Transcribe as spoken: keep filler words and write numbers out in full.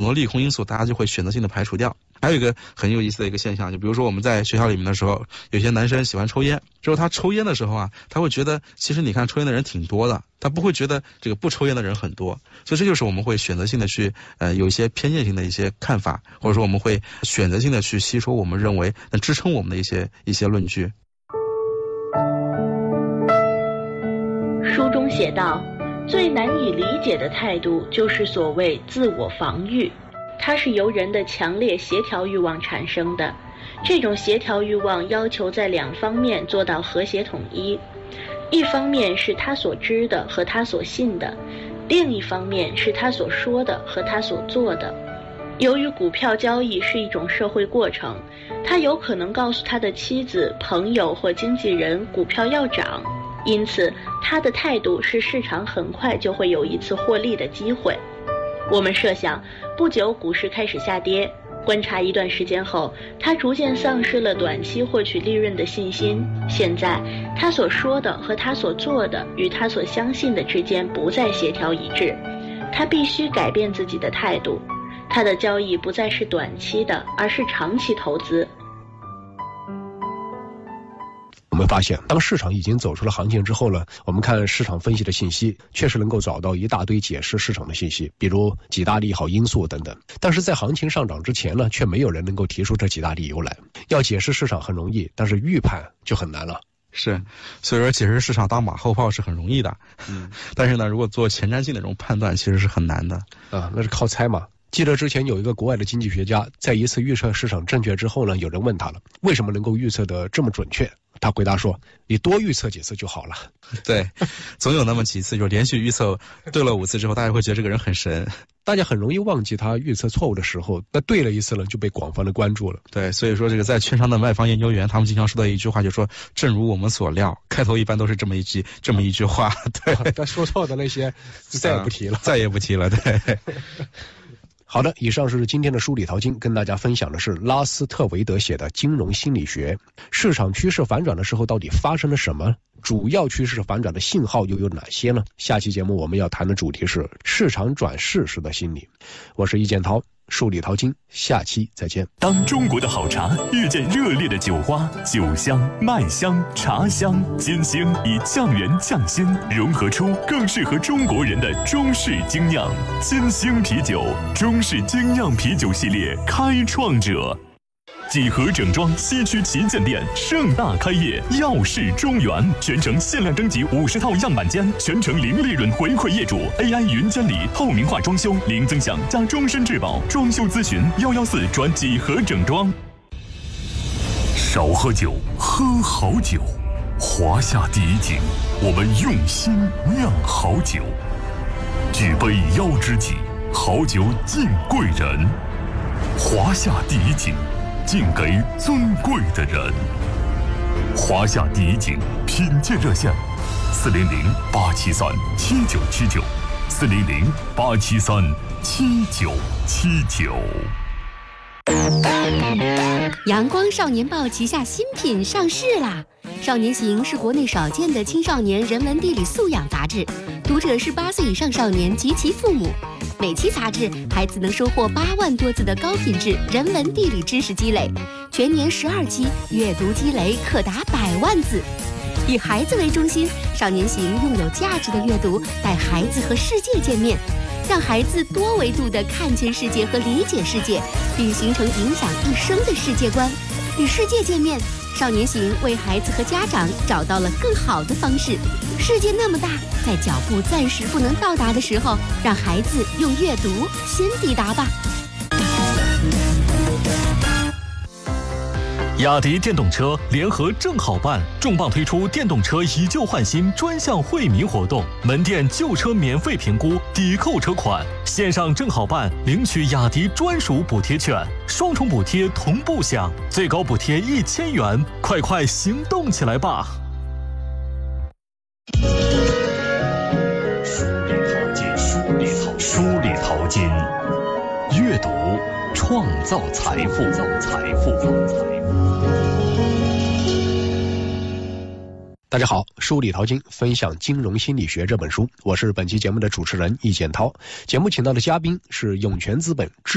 多利空因素，大家就会选择性的排除掉。还有一个很有意思的一个现象，就比如说我们在学校里面的时候，有些男生喜欢抽烟，之后他抽烟的时候啊，他会觉得其实你看抽烟的人挺多的，他不会觉得这个不抽烟的人很多，所以这就是我们会选择性的去呃有一些偏见性的一些看法，或者说我们会选择性的去吸收我们认为能支撑我们的一些一些论据。 书中写道，最难以理解的态度就是所谓自我防御，它是由人的强烈协调欲望产生的。这种协调欲望要求在两方面做到和谐统一，一方面是他所知的和他所信的，另一方面是他所说的和他所做的。由于股票交易是一种社会过程，他有可能告诉他的妻子、朋友或经纪人股票要涨，因此他的态度是市场很快就会有一次获利的机会。我们设想，不久股市开始下跌，观察一段时间后，他逐渐丧失了短期获取利润的信心。现在他所说的和他所做的与他所相信的之间不再协调一致，他必须改变自己的态度。他的交易不再是短期的，而是长期投资。 我们发现，当市场已经走出了行情之后呢，我们看市场分析的信息，确实能够找到一大堆解释市场的信息，比如几大利好因素等等。但是在行情上涨之前呢，却没有人能够提出这几大理由来。要解释市场很容易，但是预判就很难了。 是，所以说解释市场当马后炮是很容易的，嗯，但是呢，如果做前瞻性的这种判断，其实是很难的啊，那是靠猜嘛。记得之前有一个国外的经济学家，在一次预测市场正确之后呢，有人问他了，为什么能够预测得这么准确？他回答说，你多预测几次就好了。 对，总有那么几次，就连续预测对了五次之后，大家会觉得这个人很神。 大家很容易忘记他预测错误的时候，那对了一次呢，就被广泛的关注了。 对，所以说这个在券商的卖方研究员，他们经常说的一句话，就说正如我们所料，开头一般都是这么一句这么一句话。对， 他说错的那些再也不提了、 嗯、再也不提了。对。 好的，以上是今天的书里淘金，跟大家分享的是拉斯特维德写的《金融心理学》。市场趋势反转的时候，到底发生了什么？主要趋势反转的信号又有哪些呢？下期节目我们要谈的主题是市场转势时的心理。我是易建涛，书里淘金，下期再见。 当中国的好茶遇见热烈的酒花，酒香、麦香、茶香，金星以酱园匠心融合出更适合中国人的中式精酿。金星啤酒，中式精酿啤酒系列开创者。几何整装西区旗舰店盛大开业，耀世中原，全程限量征集五十套样板间，全程零利润回馈业主 ，A I 云监理，透明化装修，零增享加终身质保，装修咨询幺幺四转几何整装。少喝酒，喝好酒。华夏第一景，我们用心酿好酒。举杯邀知己，好酒敬贵人。华夏第一景，敬给尊贵的人。华夏第一景品鉴热线：四零零八七三七九七九，四零零八七三七九七九。 阳光少年报旗下新品上市啦！少年行是国内少见的青少年人文地理素养杂志，读者是八岁以上少年及其父母。每期杂志，孩子能收获八万多字的高品质人文地理知识积累，全年十二期，阅读积累可达百万字。以孩子为中心，少年行用有价值的阅读带孩子和世界见面，让孩子多维度地看见世界和理解世界，并形成影响一生的世界观。与世界见面，少年行为孩子和家长找到了更好的方式。世界那么大，在脚步暂时不能到达的时候，让孩子用阅读先抵达吧。 雅迪电动车联合正好办重磅推出电动车以旧换新专项惠民活动，门店旧车免费评估，抵扣车款，线上正好办领取雅迪专属补贴券，双重补贴同步享，最高补贴一千元，快快行动起来吧！ 书里淘金，书里淘金，阅读创造财富，造财富，造财富。 大家好，书里淘金，分享《金融心理学》这本书，我是本期节目的主持人易建涛。节目请到的嘉宾是涌泉资本